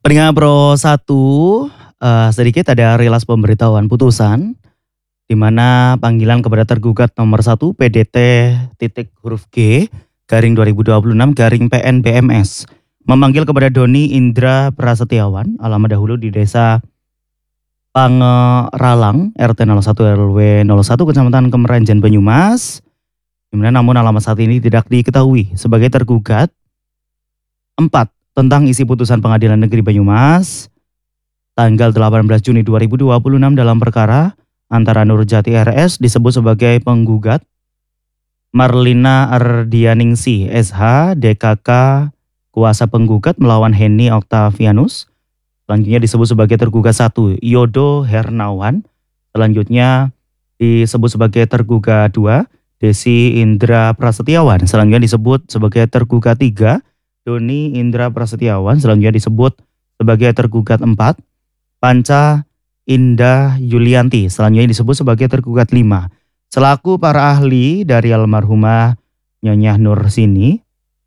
Pendengar Pro 1, sedikit ada rilas pemberitahuan putusan, di mana panggilan kepada tergugat nomor 1 PDT titik huruf G garing 2026 garing PN BMS memanggil kepada Doni Indra Prasetyawan, alamat dahulu di Desa Pangeralang, RT 01 RW 01 Kecamatan Kemeranjan Banyumas, di mana namun alamat saat ini tidak diketahui sebagai tergugat. 4. Tentang isi putusan Pengadilan Negeri Banyumas tanggal 18 Juni 2026 dalam perkara antara Nurjati RS disebut sebagai penggugat, Marlina Ardianingsi SH DKK kuasa penggugat melawan Henny Octavianus. Selanjutnya disebut sebagai tergugat 1 Yodo Hernawan. Selanjutnya disebut sebagai tergugat 2 Desi Indra Prasetyawan. Selanjutnya disebut sebagai tergugat 3 Doni Indra Prasetyawan. Selanjutnya disebut sebagai tergugat 4 Panca Indah Yulianti. Selanjutnya disebut sebagai tergugat 5 selaku para ahli dari almarhumah Nyonya Nursini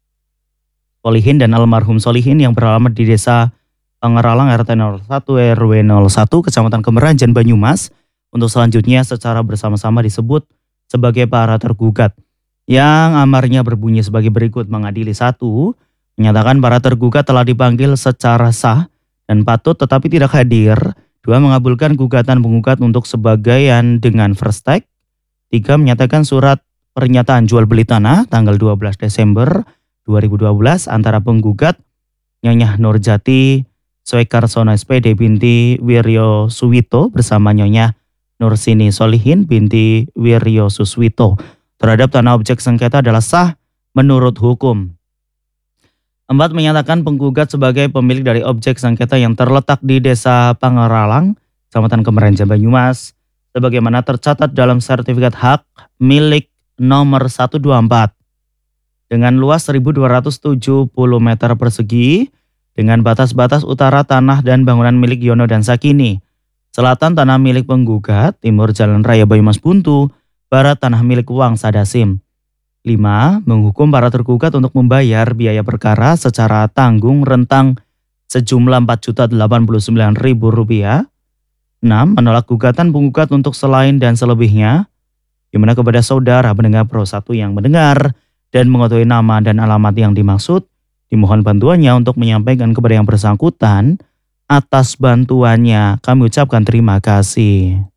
Solihin dan almarhum Solihin yang beralamat di Desa Pangeralang RT 01 RW 01 Kecamatan Kemeranjan Banyumas untuk selanjutnya secara bersama-sama disebut sebagai para tergugat yang amarnya berbunyi sebagai berikut. Mengadili 1, menyatakan para tergugat telah dipanggil secara sah dan patut tetapi tidak hadir. 2. Mengabulkan gugatan penggugat untuk sebagian dengan first take. 3. Menyatakan surat pernyataan jual beli tanah tanggal 12 Desember 2012 antara penggugat Nyonya Nurjati Soekarsono SPD binti Wiryo Suwito bersama Nyonya Nursini Solihin binti Wiryo Suswito terhadap tanah objek sengketa adalah sah menurut hukum. 4. Menyatakan penggugat sebagai pemilik dari objek sengketa yang terletak di Desa Pangeralang, Kecamatan Kemeranjan Banyumas, sebagaimana tercatat dalam sertifikat hak milik nomor 124 dengan luas 1.270 meter persegi dengan batas-batas utara tanah dan bangunan milik Yono dan Sakini, selatan tanah milik penggugat, timur Jalan Raya Banyumas Buntu, barat tanah milik Wang Sadasim. 5. Menghukum para tergugat untuk membayar biaya perkara secara tanggung rentang sejumlah Rp4.089.000. 6. Menolak gugatan penggugat untuk selain dan selebihnya, di mana kepada saudara pendengar Pro 1 yang mendengar dan mengetahui nama dan alamat yang dimaksud, dimohon bantuannya untuk menyampaikan kepada yang bersangkutan. Atas bantuannya kami ucapkan terima kasih.